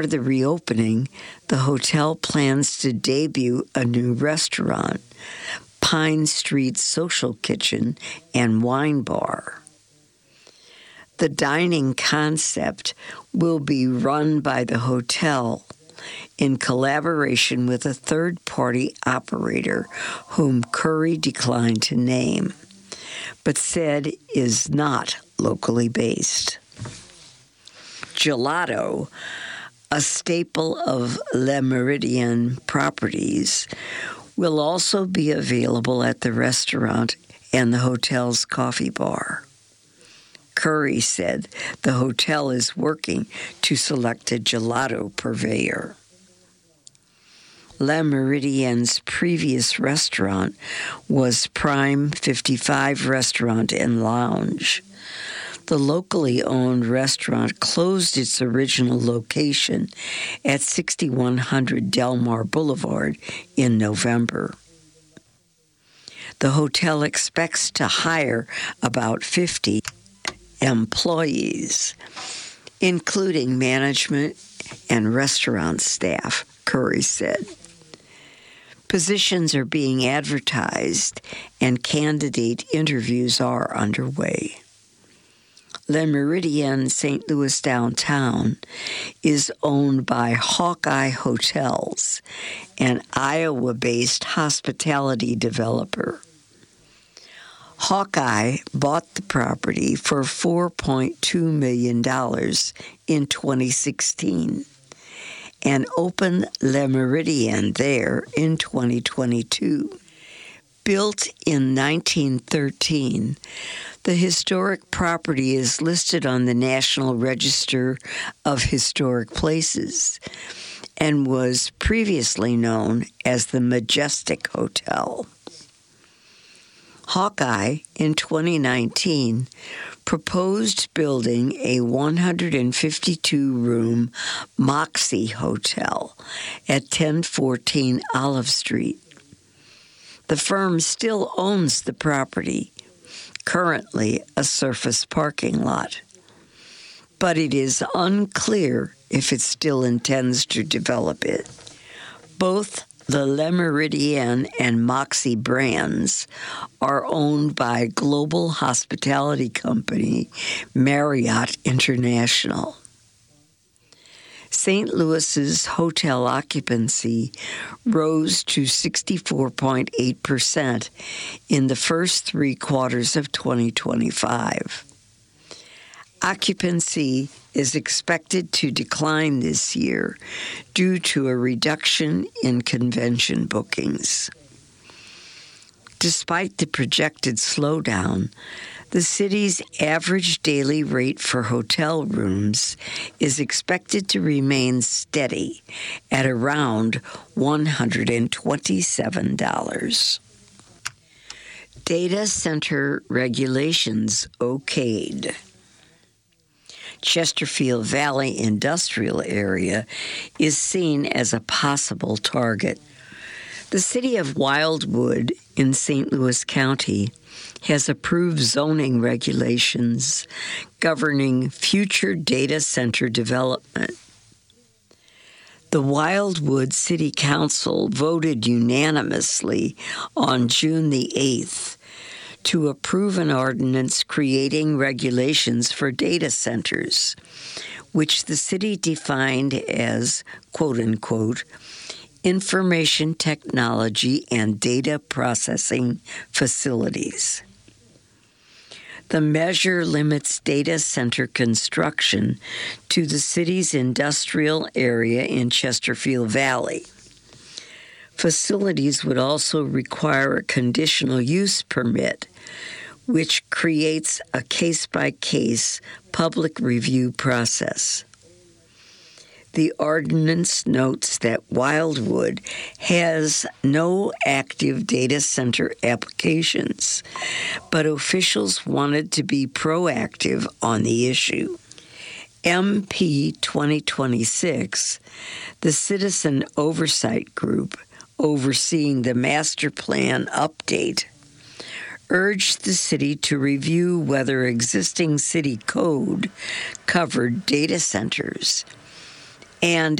For the reopening, the hotel plans to debut a new restaurant, Pine Street Social Kitchen and Wine Bar. The dining concept will be run by the hotel in collaboration with a third-party operator whom Curry declined to name, but said is not locally based. Gelato, a staple of Le Méridien properties, will also be available at the restaurant and the hotel's coffee bar. Curry said the hotel is working to select a gelato purveyor. Le Meridien's previous restaurant was Prime 55 Restaurant and Lounge. The locally owned restaurant closed its original location at 6100 Delmar Boulevard in November. The hotel expects to hire about 50 employees, including management and restaurant staff, Curry said. Positions are being advertised and candidate interviews are underway. Le Méridien St. Louis Downtown is owned by Hawkeye Hotels, an Iowa-based hospitality developer. Hawkeye bought the property for $4.2 million in 2016 and opened Le Méridien there in 2022. Built in 1913, the historic property is listed on the National Register of Historic Places and was previously known as the Majestic Hotel. Hawkeye, in 2019, proposed building a 152-room Moxie Hotel at 1014 Olive Street. The firm still owns the property, currently a surface parking lot, but it is unclear if it still intends to develop it. Both the Le Méridien and Moxie brands are owned by global hospitality company Marriott International. St. Louis's hotel occupancy rose to 64.8% in the first 3 quarters of 2025. Occupancy is expected to decline this year due to a reduction in convention bookings. Despite the projected slowdown, the city's average daily rate for hotel rooms is expected to remain steady at around $127. Data center regulations okayed. Chesterfield Valley Industrial Area is seen as a possible target. The city of Wildwood in St. Louis County has approved zoning regulations governing future data center development. The Wildwood City Council voted unanimously on June the 8th to approve an ordinance creating regulations for data centers, which the city defined as, quote-unquote, information technology and data processing facilities. The measure limits data center construction to the city's industrial area in Chesterfield Valley. Facilities would also require a conditional use permit, which creates a case-by-case public review process. The ordinance notes that Wildwood has no active data center applications, but officials wanted to be proactive on the issue. MP 2026, the citizen oversight group overseeing the master plan update, urged the city to review whether existing city code covered data centers And